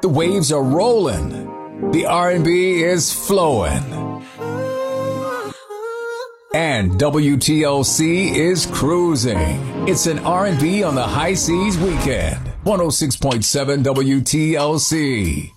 The waves are rolling. The R&B is flowing. And WTLC is cruising. It's an R&B on the high seas weekend. 106.7 WTLC.